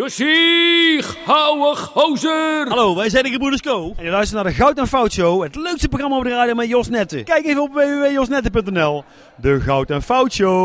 Jossie, gouden gozer! Hallo, wij zijn de Gebroeders Co. En je luistert naar de Goud en Fout Show, het leukste programma op de radio met Jos Netten. Kijk even op www.josnetten.nl. De Goud en Fout Show.